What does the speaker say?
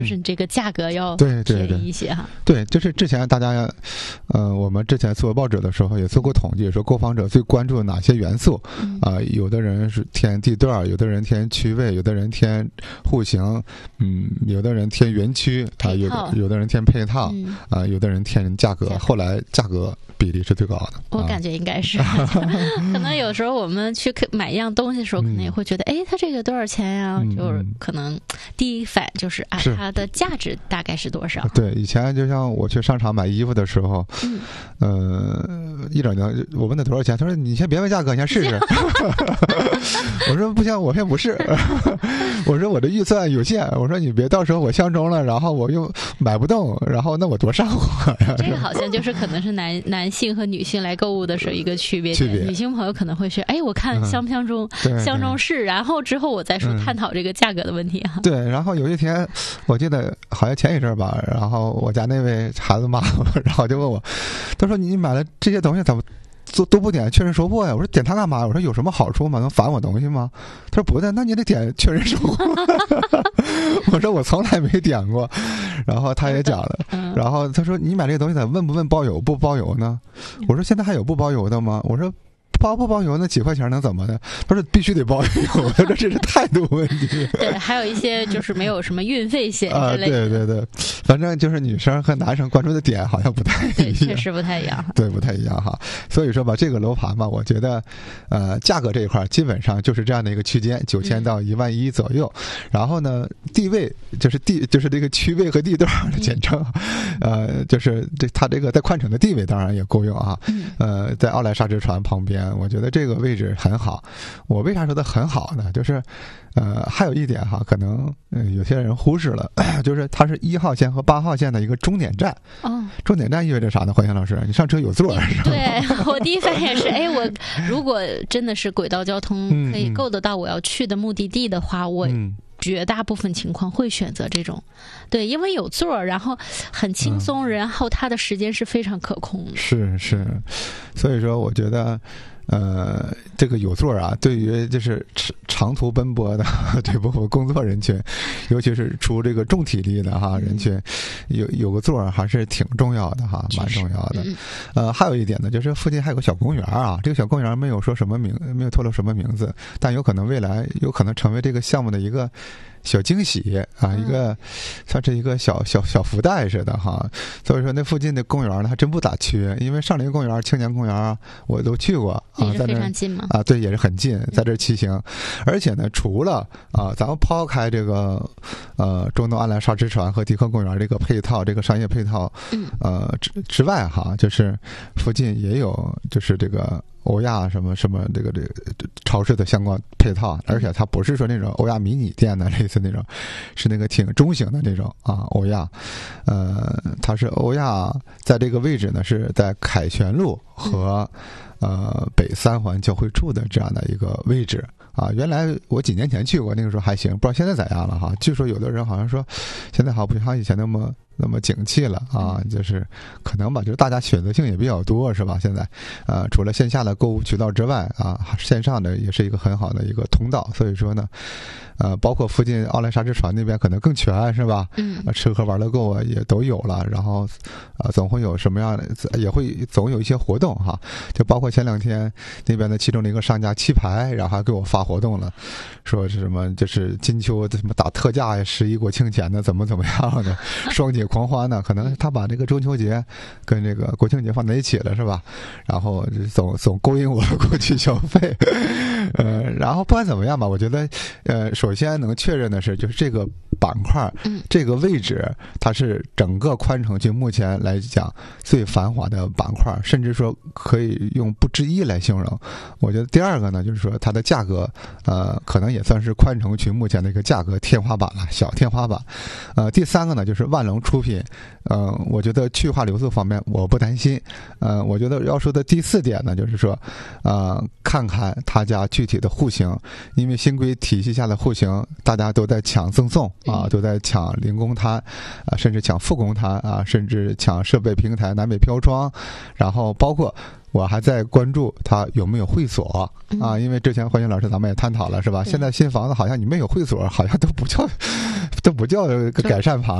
就是你这个价格要对便宜一些哈。 对，就是之前大家，我们之前做报纸的时候也做过统计，说购房者最关注哪些元素有的人是填地段，有的人填区位，有的人填户型，有的人填园区有的人填配套有的人填价格。后来价格比例是最高的， 我感觉应该是可能有时候我们去买一样东西的时候，可能也会觉得它这个多少钱呀？就是可能第一反就是它的价值大概是多少。 对，以前就像我去商场买衣服的时候一整年我问他多少钱，他说你先别问价格，你先试试我说不行，我先不试我说我的预算有限，我说你别到时候我相中了，然后我又买不动，然后那我多上火呀。 这个好像就是可能是男性和女性来购物的时候一个区别。女性朋友可能会是我看相不相中，相中是，然后之后我再说探讨这个价格的问题啊。 对，然后有一天我记得好像前一阵吧，然后我家那位孩子妈然后就问我，他说你买了这些东西怎么都不点确认收货呀？我说点它干嘛？我说有什么好处吗？能返我东西吗？他说不对，那你得点确认收货我说我从来没点过，然后他也讲了，然后他说你买这个东西咋问不问包邮不包邮呢？我说现在还有不包邮的吗？我说包不包邮那几块钱能怎么的？他说必须得包邮。他说这是态度问题。 对，还有一些就是没有什么运费险之类的。对对对，反正就是女生和男生关注的点好像不太一样。 对，确实不太一样。 对，不太一样哈。所以说吧，这个楼盘嘛，我觉得价格这一块基本上就是这样的一个区间，9000到11000左右。然后呢，地位就是这个区位和地段的简称，就是它这个在宽城的地位当然也够用啊。在奥莱沙之船旁边。我觉得这个位置很好。我为啥说它很好呢？就是还有一点哈，可能有些人忽视了，就是它是1号线和8号线的一个终点站。终点站意味着啥呢？怀贤老师，你上车有座是吧？ 对，我第一反应是我如果真的是轨道交通可以够得到我要去的目的地的话，我绝大部分情况会选择这种。对，因为有座，然后很轻松，然后它的时间是非常可控的。 是，所以说我觉得这个有座啊，对于就是长途奔波的这部分工作人群，尤其是出这个重体力的人群，有个座还是挺重要的哈，蛮重要的。还有一点呢，就是附近还有个小公园啊，这个小公园没有说什么没有透露什么名字，但有可能未来有可能成为这个项目的一个小惊喜啊，一个像是一个小福袋似的哈。所以说那附近的公园呢还真不咋缺，因为上林公园、青年公园我都去过也是非常近吗？ 对，也是很近，在这骑行。而且呢，除了咱们抛开这个中东安澜沙之船和迪克公园这个配套，这个商业配套之外哈，就是附近也有就是这个欧亚什么这个超市的相关配套，而且它不是说那种欧亚迷你店的类似那种，是那个挺中型的那种欧亚。它是欧亚在这个位置呢，是在凯旋路和北3环交汇处的这样的一个位置。原来我几年前去过，那个时候还行，不知道现在咋样了哈。据说有的人好像说，现在好像不像以前那么景气了就是可能吧，就是大家选择性也比较多，是吧？现在除了线下的购物渠道之外线上的也是一个很好的一个通道。所以说呢，包括附近奥莱沙之船那边可能更全，是吧？吃喝玩乐购也都有了，然后总会有什么样的，也会总有一些活动哈。就包括前2天那边的其中的一个商家棋牌，然后还给我发活动了，说是什么就是金秋什么打特价呀，11国庆前的怎么样的双节狂欢呢？可能他把这个中秋节跟这个国庆节放在一起了，是吧？然后总勾引我过去消费。然后不管怎么样吧，我觉得首先能确认的是，就是这个板块这个位置它是整个宽城区目前来讲最繁华的板块，甚至说可以用不之一来形容。我觉得第二个呢，就是说它的价格可能也算是宽城区目前的一个价格天花板了，小天花板。第三个呢，就是万隆出品，我觉得去化流速方面我不担心。我觉得要说的第4点呢，就是说，看看他家具体的户型，因为新规体系下的户型，大家都在抢赠送啊，都在抢零公摊啊，甚至抢负公摊啊，甚至抢设备平台南北飘窗，然后包括我还在关注它有没有会所啊，因为之前欢迎老师咱们也探讨了是吧？现在新房子好像你没有会所，好像都不叫改善房。